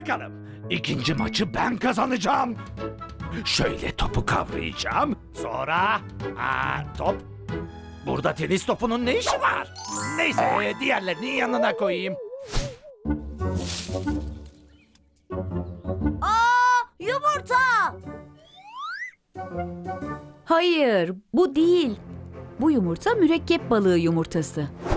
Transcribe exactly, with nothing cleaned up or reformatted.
Bakalım. İkinci maçı ben kazanacağım. Şöyle topu kavrayacağım. Sonra aa, top. Burada tenis topunun ne işi var? Neyse diğerlerinin yanına koyayım. Aa, yumurta! Hayır, bu değil. Bu yumurta mürekkep balığı yumurtası.